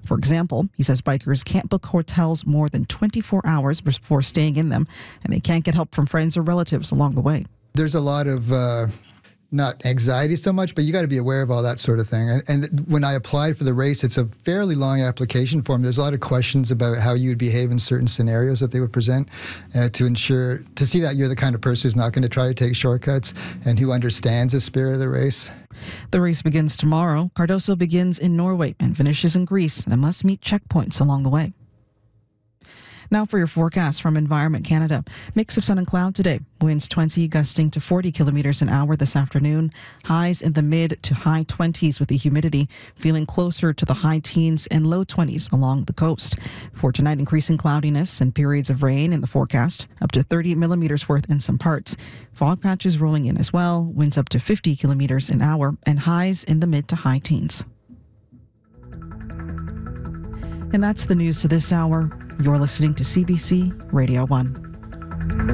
For example, he says bikers can't book hotels more than 24 hours before staying in them, and they can't get help from friends or relatives along the way. There's a lot of not anxiety so much, but you got to be aware of all that sort of thing. And when I applied for the race, it's a fairly long application form. There's a lot of questions about how you would behave in certain scenarios that they would present to see that you're the kind of person who's not going to try to take shortcuts and who understands the spirit of the race. The race begins tomorrow. Cardoso begins in Norway and finishes in Greece and must meet checkpoints along the way. Now for your forecast from Environment Canada. Mix of sun and cloud today. Winds 20 gusting to 40 kilometers an hour this afternoon. Highs in the mid to high 20s with the humidity feeling closer to the high teens and low 20s along the coast. For tonight, increasing cloudiness and periods of rain in the forecast, up to 30 millimeters worth in some parts. Fog patches rolling in as well. Winds up to 50 kilometers an hour and highs in the mid to high teens. And that's the news to this hour. You're listening to CBC Radio 1.